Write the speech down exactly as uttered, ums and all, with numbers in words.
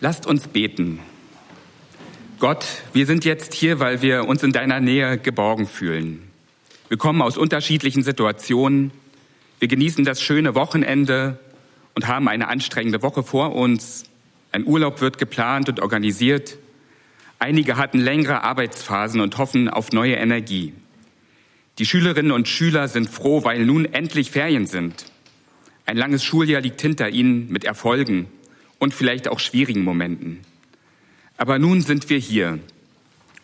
Lasst uns beten. Gott, wir sind jetzt hier, weil wir uns in deiner Nähe geborgen fühlen. Wir kommen aus unterschiedlichen Situationen. Wir genießen das schöne Wochenende und haben eine anstrengende Woche vor uns. Ein Urlaub wird geplant und organisiert. Einige hatten längere Arbeitsphasen und hoffen auf neue Energie. Die Schülerinnen und Schüler sind froh, weil nun endlich Ferien sind. Ein langes Schuljahr liegt hinter ihnen mit Erfolgen und vielleicht auch schwierigen Momenten. Aber nun sind wir hier